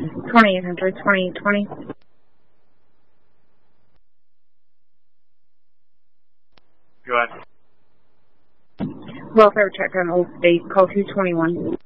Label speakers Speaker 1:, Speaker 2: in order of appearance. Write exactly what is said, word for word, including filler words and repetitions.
Speaker 1: twenty-eight hundred, twenty-eight twenty.
Speaker 2: Go ahead.
Speaker 1: Welfare check on Old State, call two twenty-one.